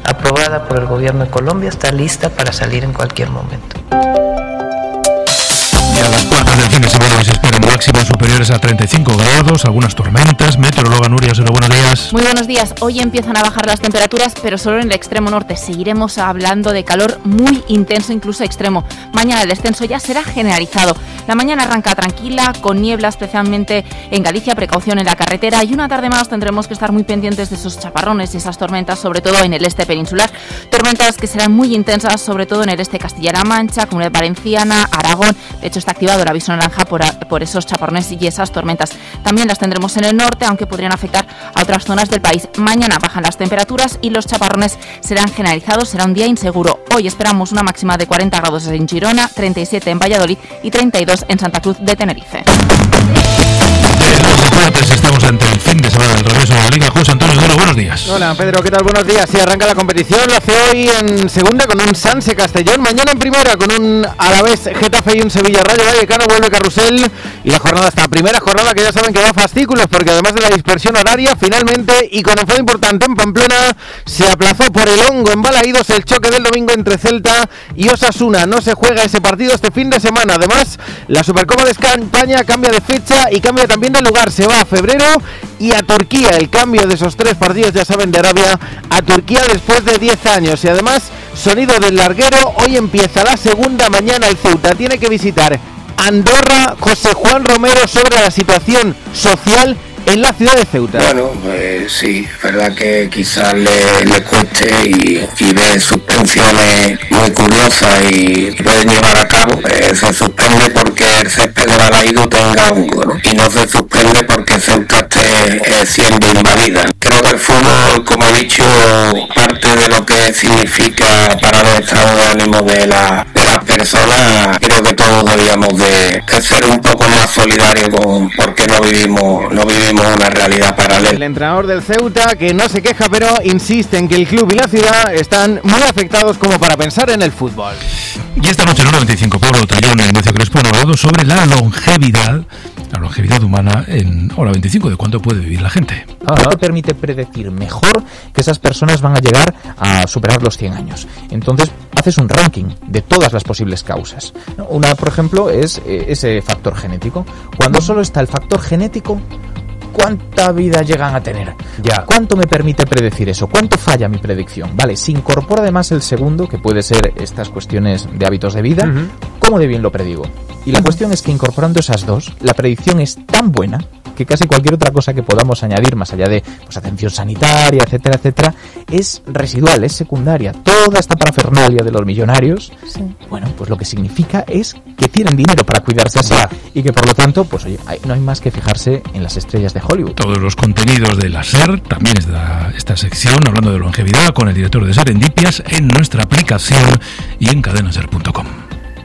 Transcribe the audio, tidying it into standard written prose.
aprobada por el gobierno de Colombia, está lista para salir en cualquier momento. Y a las puertas del fin de semana se esperan máximos superiores a 35 grados, algunas tormentas. Meteoróloga Nuria Sero, buenos días. Muy buenos días. Hoy empiezan a bajar las temperaturas, pero solo en el extremo norte. Seguiremos hablando de calor muy intenso, incluso extremo. Mañana el descenso ya será generalizado. La mañana arranca tranquila, con niebla, especialmente en Galicia, precaución en la carretera, y una tarde más tendremos que estar muy pendientes de esos chaparrones y esas tormentas, sobre todo en el este peninsular. Tormentas que serán muy intensas, sobre todo en el este Castilla-La Mancha, Comunidad Valenciana, Aragón. De hecho, está activado el aviso naranja por esos chaparrones y esas tormentas. También las tendremos en el norte, aunque podrían afectar a otras zonas del país. Mañana bajan las temperaturas y los chaparrones serán generalizados, será un día inseguro. Hoy esperamos una máxima de 40 grados en Girona, 37 en Valladolid y 32 en Santa Cruz de Tenerife. Estamos ante el fin de semana del regreso de la Liga. José Antonio Duro, buenos días. Hola Pedro, ¿qué tal? Buenos días. Sí, arranca la competición, lo hace hoy en segunda con un Sanse Castellón, mañana en primera con un Alavés Getafe y un Sevilla Rayo Vallecano, vuelve Carrusel, y la jornada, esta primera jornada que ya saben que va a fascículos, porque además de la dispersión horaria, finalmente, y con enfado importante en Pamplona, se aplazó por el hongo en Balaídos el choque del domingo entre Celta y Osasuna. No se juega ese partido este fin de semana. Además, la Supercopa de España cambia de fecha y cambia también de lugar, se va a febrero y a Turquía. El cambio de esos tres partidos, ya saben, de Arabia a Turquía después de 10 años. Y además, sonido del larguero, hoy empieza la segunda, mañana el Ceuta tiene que visitar Andorra. José Juan Romero sobre la situación social en la ciudad de Ceuta. Bueno, sí, es verdad que quizás le cueste y ve suspensiones muy curiosas y pueden llevar a cabo. Se suspende porque el césped de Balaídos tenga hongo, ¿no? Y no se suspende porque Ceuta esté siendo invadida. Creo que el fútbol, como he dicho, parte de lo que significa para los estados de ánimo de las personas. Creo que todos deberíamos de ser un poco más solidarios porque no vivimos una realidad paralela. El entrenador del Ceuta, que no se queja, pero insiste en que el club y la ciudad están muy afectados como para pensar en el fútbol. Y esta noche en 95 Pablo Tallón y Ignacio Crespo han hablado sobre la longevidad humana en Hora 25, de cuánto puede vivir la gente. No te permite predecir mejor que esas personas van a llegar a superar los 100 años. Entonces haces un ranking de todas las posibles causas. Una, por ejemplo, es ese factor genético. Cuando solo está el factor genético, ¿cuánta vida llegan a tener? Ya. ¿Cuánto me permite predecir eso? ¿Cuánto falla mi predicción? Vale, si incorpora además el segundo, que puede ser estas cuestiones de hábitos de vida, ¿cómo de bien lo predigo? Y la cuestión es que incorporando esas dos, la predicción es tan buena que casi cualquier otra cosa que podamos añadir, más allá de atención sanitaria, etcétera, etcétera, es residual, es secundaria. Toda esta parafernalia de los millonarios, bueno, pues lo que significa es que tienen dinero para cuidarse así y que por lo tanto, pues oye, no hay más que fijarse en las estrellas de Hollywood. Todos los contenidos de la SER, también está esta sección hablando de longevidad con el director de Serendipias en nuestra aplicación y en cadenaser.com.